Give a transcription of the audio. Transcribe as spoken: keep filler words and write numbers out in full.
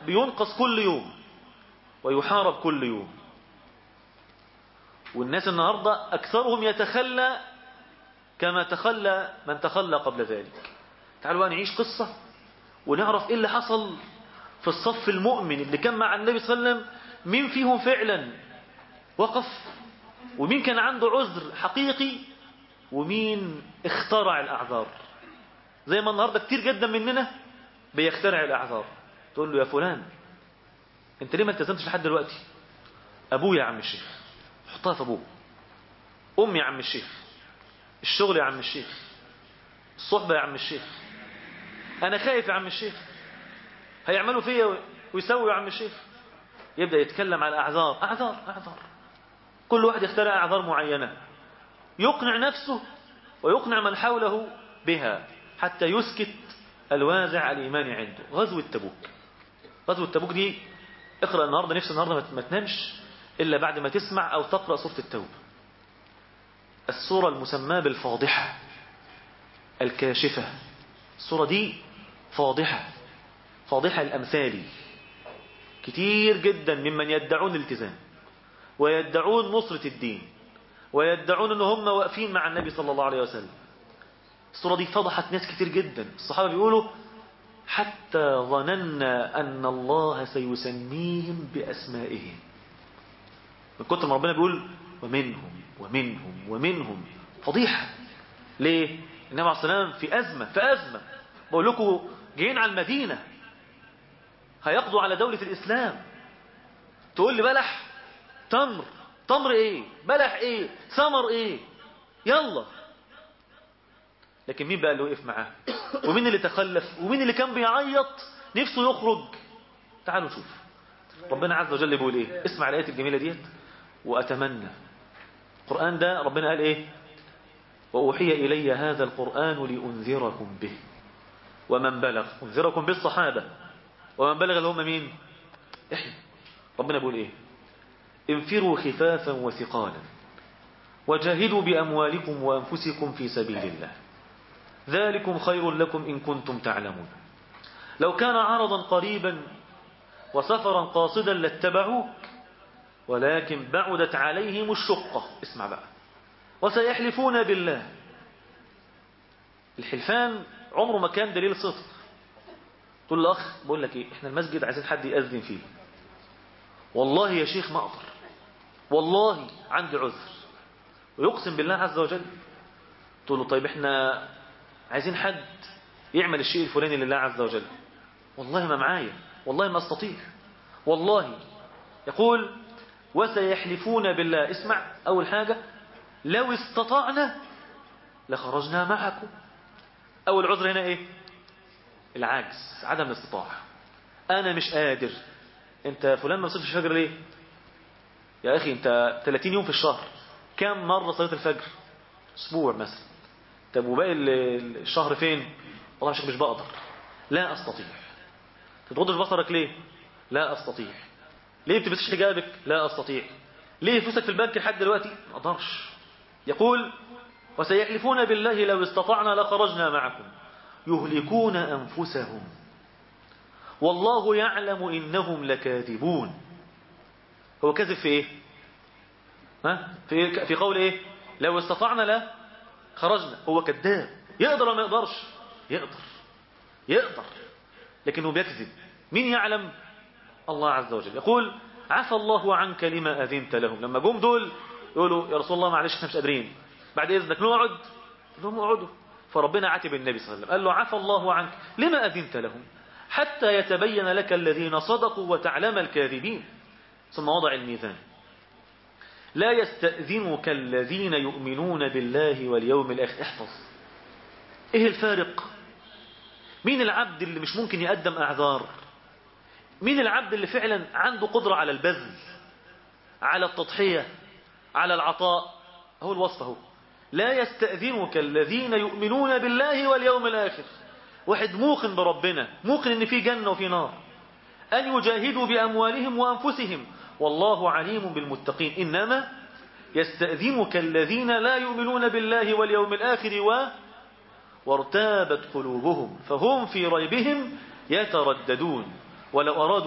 بينقص كل يوم ويحارب كل يوم. والناس النهاردة أكثرهم يتخلى كما تخلى من تخلى قبل ذلك. تعالوا نعيش قصة ونعرف إيه اللي حصل في الصف المؤمن اللي كان مع النبي صلى الله عليه وسلم. مين فيهم فعلا وقف، ومين كان عنده عذر حقيقي، ومين اخترع الأعذار. زي ما النهاردة كتير جدا مننا بيخترع الأعذار. تقول له يا فلان انت ليه ما التزمتش لحد دلوقتي؟ أبوه يا عم الشيخ، حطها في أبوه. أمي يا عم الشيخ، الشغل يا عم الشيخ، الصحبة يا عم الشيخ، أنا خايف يا عم الشيخ، هيعملوا فيا ويسوي يا عم الشيخ. يبدأ يتكلم على أعذار أعذار أعذار. كل واحد يخترع أعذار معينة يقنع نفسه ويقنع من حوله بها حتى يسكت الوازع الإيماني عنده. غزوة تبوك، غزوة تبوك دي اقرأ النهاردة، نفس النهاردة ما تنامش إلا بعد ما تسمع أو تقرأ سورة التوبة، السورة المسماة بالفاضحة الكاشفة. السورة دي فاضحة، فاضحة الأمثال. كتير جدا ممن يدعون الالتزام ويدعون نصرة الدين ويدعون ان هم واقفين مع النبي صلى الله عليه وسلم. السورة دي فضحت ناس كتير جدا. الصحابة بيقولوا حتى ظننا أن الله سيسميهم بأسمائهم، من كتر ما ربنا بيقول ومنهم ومنهم ومنهم. فضيحة. ليه؟ النبي عليه الصلاة والسلام في أزمة في أزمة بقول لكم جايين على المدينة هيقضوا على دولة الإسلام. تقول لي بلح تمر، تمر ايه، بلح ايه، ثمر ايه، يلا. لكن مين بقى اللي وقف معاه، ومين اللي تخلف، ومين اللي كان بيعيط نفسه يخرج؟ تعالوا نشوف ربنا عز وجل بيقول ايه. اسمع الآيات الجميلة ديت. وأتمنى القرآن ده ربنا قال ايه؟ وأوحي إلي هذا القرآن لأنذركم به ومن بلغ. أنذركم بالصحابة، ومن بلغ اللي هم مين؟ احنا. ربنا بيقول ايه؟ انفروا خفافا وثقالا وجاهدوا بأموالكم وأنفسكم في سبيل الله ذلكم خير لكم إن كنتم تعلمون لو كان عرضا قريبا وسفرا قاصدا لاتبعوك ولكن بعدت عليهم الشقة. اسمع بقى. وسيحلفون بالله. الحلفان عمره ما كان دليل صدق. تقول لأخ بقول لك ايه، احنا المسجد عايزين حد يأذن فيه، والله يا شيخ ما أقدر، والله عندي عذر، ويقسم بالله عز وجل. تقول له طيب احنا عايزين حد يعمل الشيء الفلاني لله عز وجل، والله ما معايا، والله ما استطيع، والله. يقول وسيحلفون بالله. اسمع، اول حاجة لو استطعنا لخرجنا معكم. اول عذر هنا ايه؟ العجز، عدم الاستطاعة. انا مش قادر. انت فلان ما بتصليش الفجر ليه؟ يا اخي انت ثلاثين يوم في الشهر كم مرة صليت الفجر؟ اسبوع مثلا. طب وباقي الشهر فين؟ والله يا شيخ مش بقدر، لا استطيع. تتغضش بصرك ليه؟ لا استطيع. ليه بتلبسش حجابك؟ لا استطيع. ليه فلوسك في البنك لحد دلوقتي؟ ما اقدرش. يقول وسيحلفون بالله لو استطعنا لخرجنا معكم يهلكون انفسهم والله يعلم انهم لكاذبون. هو كذب في ايه؟ ها؟ في في قول ايه؟ لو استطعنا لا خرجنا. هو كذاب. يقدر ولا ما يقدرش؟ يقدر، يقدر، لكنه بيكذب. مين يعلم؟ الله عز وجل. يقول عفى الله عنك لما أذنت لهم. لما جم دول يقولوا يا رسول الله معلش احنا مش قادرين، بعد إذنك نقعد، لهم اقعدوا. فربنا عاتب النبي صلى الله عليه وسلم قال له عفى الله عنك لما أذنت لهم حتى يتبين لك الذين صدقوا وتعلم الكاذبين. ثم وضع الميزان. لا يستأذنك الذين يؤمنون بالله واليوم الآخر. احفظ ايه الفارق. مين العبد اللي مش ممكن يقدم اعذار؟ مين العبد اللي فعلا عنده قدرة على البذل، على التضحية، على العطاء؟ هو الوصف هو لا يستأذنك الذين يؤمنون بالله واليوم الآخر. واحد موقن بربنا، موقن ان في جنة وفي نار، أن يجاهدوا بأموالهم وأنفسهم والله عليم بالمتقين. إنما يستأذنك الذين لا يؤمنون بالله واليوم الآخر و وارتابت قلوبهم فهم في ريبهم يترددون ولو أرادوا